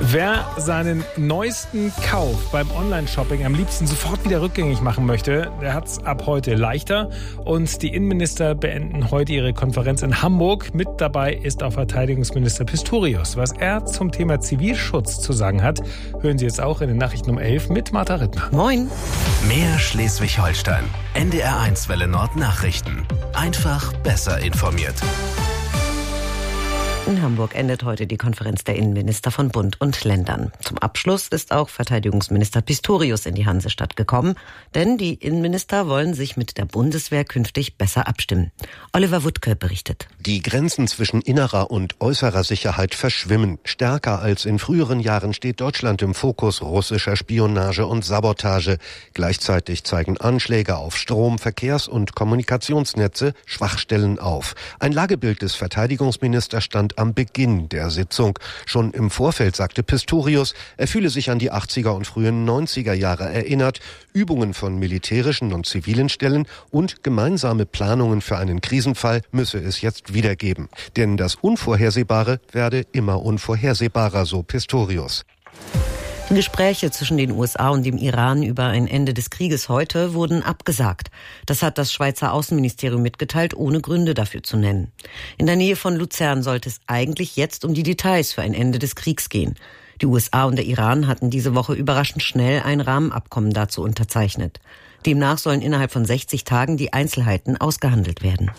Wer seinen neuesten Kauf beim Online-Shopping am liebsten sofort wieder rückgängig machen möchte, der hat es ab heute leichter. Und die Innenminister beenden heute ihre Konferenz in Hamburg. Mit dabei ist auch Verteidigungsminister Pistorius. Was er zum Thema Zivilschutz zu sagen hat, hören Sie jetzt auch in den Nachrichten um 11 mit Martha Rittner. Moin. Mehr Schleswig-Holstein. NDR1 Welle Nord Nachrichten. Einfach besser informiert. In Hamburg endet heute die Konferenz der Innenminister von Bund und Ländern. Zum Abschluss ist auch Verteidigungsminister Pistorius in die Hansestadt gekommen, denn die Innenminister wollen sich mit der Bundeswehr künftig besser abstimmen. Oliver Wuttke berichtet. Die Grenzen zwischen innerer und äußerer Sicherheit verschwimmen. Stärker als in früheren Jahren steht Deutschland im Fokus russischer Spionage und Sabotage. Gleichzeitig zeigen Anschläge auf Strom-, Verkehrs- und Kommunikationsnetze Schwachstellen auf. Ein Lagebild des Verteidigungsministers stand am Beginn der Sitzung. Schon im Vorfeld sagte Pistorius, er fühle sich an die 80er und frühen 90er Jahre erinnert, Übungen von militärischen und zivilen Stellen und gemeinsame Planungen für einen Krisenfall müsse es jetzt wieder geben. Denn das Unvorhersehbare werde immer unvorhersehbarer, so Pistorius. Die Gespräche zwischen den USA und dem Iran über ein Ende des Krieges heute wurden abgesagt. Das hat das Schweizer Außenministerium mitgeteilt, ohne Gründe dafür zu nennen. In der Nähe von Luzern sollte es eigentlich jetzt um die Details für ein Ende des Kriegs gehen. Die USA und der Iran hatten diese Woche überraschend schnell ein Rahmenabkommen dazu unterzeichnet. Demnach sollen innerhalb von 60 Tagen die Einzelheiten ausgehandelt werden.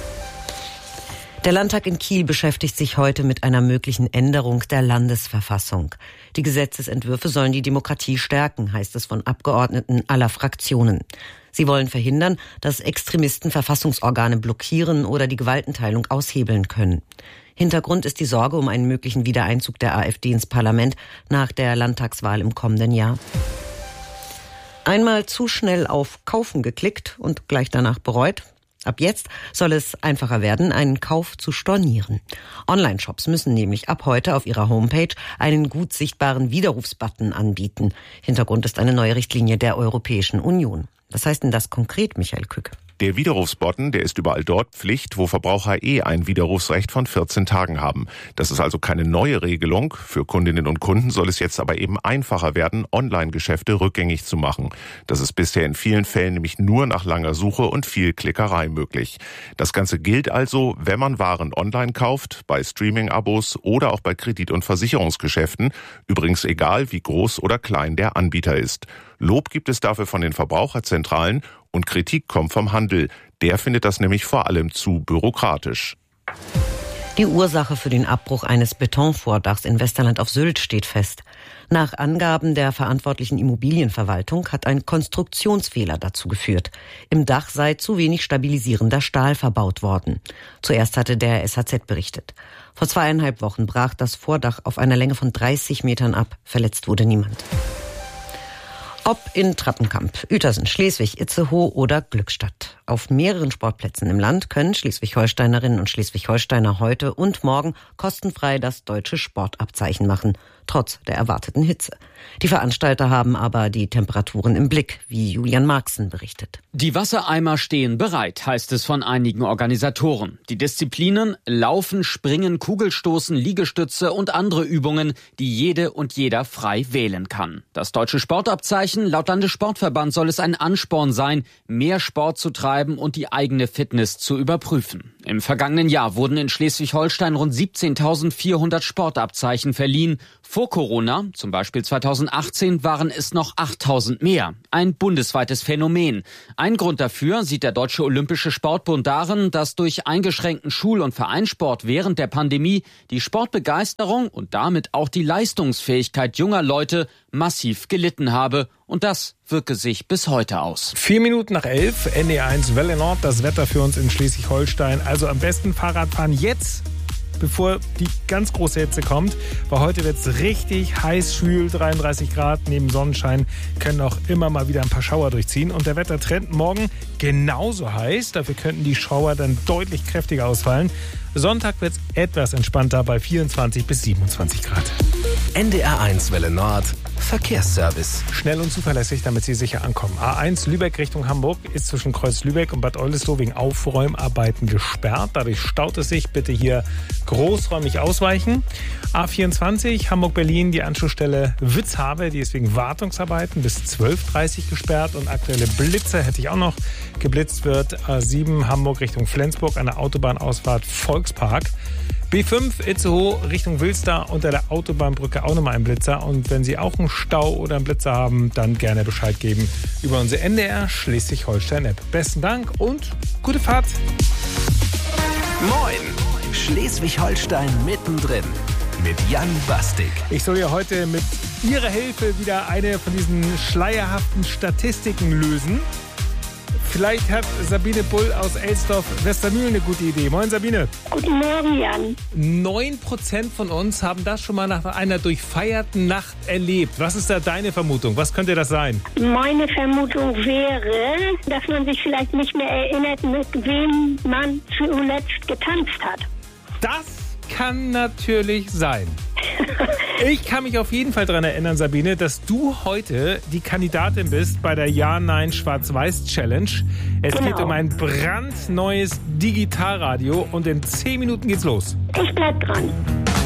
Der Landtag in Kiel beschäftigt sich heute mit einer möglichen Änderung der Landesverfassung. Die Gesetzesentwürfe sollen die Demokratie stärken, heißt es von Abgeordneten aller Fraktionen. Sie wollen verhindern, dass Extremisten Verfassungsorgane blockieren oder die Gewaltenteilung aushebeln können. Hintergrund ist die Sorge um einen möglichen Wiedereinzug der AfD ins Parlament nach der Landtagswahl im kommenden Jahr. Einmal zu schnell auf Kaufen geklickt und gleich danach bereut? Ab jetzt soll es einfacher werden, einen Kauf zu stornieren. Online-Shops müssen nämlich ab heute auf ihrer Homepage einen gut sichtbaren Widerrufsbutton anbieten. Hintergrund ist eine neue Richtlinie der Europäischen Union. Was heißt denn das konkret, Michael Kück? Der Widerrufsbutton, der ist überall dort Pflicht, wo Verbraucher ein Widerrufsrecht von 14 Tagen haben. Das ist also keine neue Regelung. Für Kundinnen und Kunden soll es jetzt aber eben einfacher werden, Online-Geschäfte rückgängig zu machen. Das ist bisher in vielen Fällen nämlich nur nach langer Suche und viel Klickerei möglich. Das Ganze gilt also, wenn man Waren online kauft, bei Streaming-Abos oder auch bei Kredit- und Versicherungsgeschäften. Übrigens egal, wie groß oder klein der Anbieter ist. Lob gibt es dafür von den Verbraucherzentralen und Kritik kommt vom Handel. Der findet das nämlich vor allem zu bürokratisch. Die Ursache für den Abbruch eines Betonvordachs in Westerland auf Sylt steht fest. Nach Angaben der verantwortlichen Immobilienverwaltung hat ein Konstruktionsfehler dazu geführt. Im Dach sei zu wenig stabilisierender Stahl verbaut worden. Zuerst hatte der SHZ berichtet. Vor 2,5 Wochen brach das Vordach auf einer Länge von 30 Metern ab. Verletzt wurde niemand. Ob in Trappenkamp, Uetersen, Schleswig, Itzehoe oder Glückstadt. Auf mehreren Sportplätzen im Land können Schleswig-Holsteinerinnen und Schleswig-Holsteiner heute und morgen kostenfrei das deutsche Sportabzeichen machen, trotz der erwarteten Hitze. Die Veranstalter haben aber die Temperaturen im Blick, wie Julian Marxen berichtet. Die Wassereimer stehen bereit, heißt es von einigen Organisatoren. Die Disziplinen Laufen, Springen, Kugelstoßen, Liegestütze und andere Übungen, die jede und jeder frei wählen kann. Das deutsche Sportabzeichen, laut Landessportverband soll es ein Ansporn sein, mehr Sport zu treiben und die eigene Fitness zu überprüfen. Im vergangenen Jahr wurden in Schleswig-Holstein rund 17.400 Sportabzeichen verliehen. Vor Corona, zum Beispiel 2018, waren es noch 8.000 mehr. Ein bundesweites Phänomen. Ein Grund dafür sieht der Deutsche Olympische Sportbund darin, dass durch eingeschränkten Schul- und Vereinssport während der Pandemie die Sportbegeisterung und damit auch die Leistungsfähigkeit junger Leute massiv gelitten habe. Und das wirke sich bis heute aus. 4 Minuten nach 11, NDR1 Welle Nord, das Wetter für uns in Schleswig-Holstein. Also am besten Fahrradfahren jetzt, bevor die ganz große Hitze kommt. Weil heute wird es richtig heiß, schwül, 33 Grad. Neben Sonnenschein können auch immer mal wieder ein paar Schauer durchziehen. Und der Wettertrend morgen genauso heiß. Dafür könnten die Schauer dann deutlich kräftiger ausfallen. Sonntag wird es etwas entspannter bei 24 bis 27 Grad. NDR1 Welle Nord Verkehrsservice. Schnell und zuverlässig, damit Sie sicher ankommen. A1 Lübeck Richtung Hamburg ist zwischen Kreuz Lübeck und Bad Oldesloe wegen Aufräumarbeiten gesperrt. Dadurch staut es sich. Bitte hier großräumig ausweichen. A24 Hamburg-Berlin, die Anschlussstelle Witzhabe, die ist wegen Wartungsarbeiten bis 12:30 Uhr gesperrt. Und aktuelle Blitze hätte ich auch noch. Geblitzt wird A7 Hamburg Richtung Flensburg an der Autobahnausfahrt Volkspark. B5 Itzehoe Richtung Wilster unter der Autobahnbrücke auch nochmal ein Blitzer. Und wenn Sie auch einen Stau oder einen Blitzer haben, dann gerne Bescheid geben über unsere NDR Schleswig-Holstein-App. Besten Dank und gute Fahrt. Moin! Schleswig-Holstein mittendrin mit Jan Bastik. Ich soll ja heute mit Ihrer Hilfe wieder eine von diesen schleierhaften Statistiken lösen. Vielleicht hat Sabine Bull aus Elsdorf-Westermühlen eine gute Idee. Moin Sabine. Guten Morgen, Jan. 9% von uns haben das schon mal nach einer durchfeierten Nacht erlebt. Was ist da deine Vermutung? Was könnte das sein? Meine Vermutung wäre, dass man sich vielleicht nicht mehr erinnert, mit wem man zuletzt getanzt hat. Das kann natürlich sein. Ich kann mich auf jeden Fall daran erinnern, Sabine, dass du heute die Kandidatin bist bei der Ja-Nein-Schwarz-Weiß-Challenge. Es geht um ein brandneues Digitalradio und in 10 Minuten geht's los. Ich bleib dran.